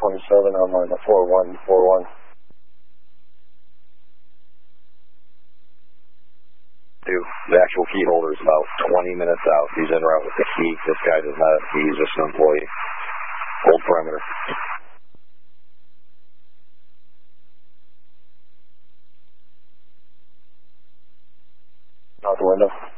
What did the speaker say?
27 on line 4141. The actual key holder is about 20 minutes out. He's en route with the key. This guy does not have a key. He's just an employee. Hold perimeter. Out the window.